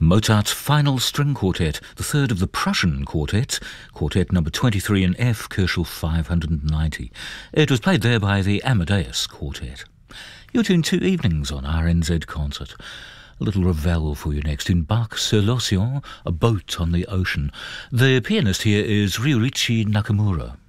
Mozart's Final String Quartet, the third of the Prussian quartets, quartet number 23 in F, Koelschel 590. It was played there by the Amadeus Quartet. You're tuned to Evenings on RNZ Concert. A little Ravel for you next in Bach sur l'Océan, A Boat on the Ocean. The pianist here is Ryuichi Nakamura.